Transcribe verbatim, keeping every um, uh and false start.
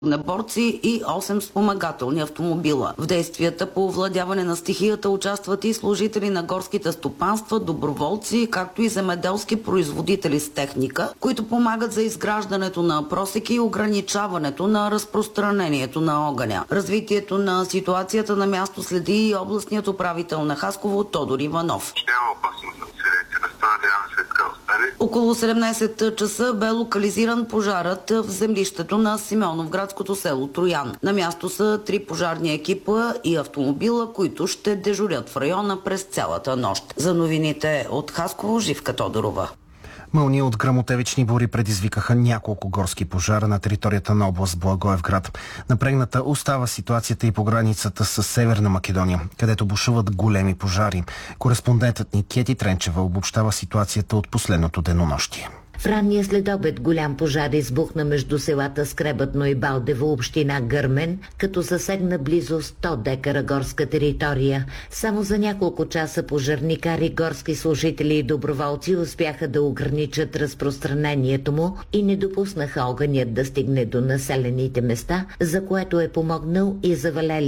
огнеборци и осем спомагателни автомобила. В действията по овладяване на стихията участват и служители на горските стопанства, доброволци, както и земеделски производители с техника, които помагат за изграждането на просеки и ограничаването на разпространението на огъня. Развитието на ситуацията на място следи и областният управител на Хасково Тодор Иванов. Около седемнайсет часа бе локализиран пожарът в землището на Симеоновградското село Троян. На място са три пожарни екипа и автомобила, които ще дежурят в района през цялата нощ. За новините от Хасково, Живка Тодорова. Мълни от гръмотевични бури предизвикаха няколко горски пожара на територията на област Благоевград. Напрегната остава ситуацията и по границата с Северна Македония, където бушуват големи пожари. Кореспондентът ни Кети Тренчева обобщава ситуацията от последното денонощие. В ранния следобед голям пожар избухна между селата Скребатно и Балдево, община Гърмен, като засегна близо сто декара горска територия. Само за няколко часа пожарникари, горски служители и доброволци успяха да ограничат разпространението му и не допуснаха огънят да стигне до населените места, за което е помогнал и завалелият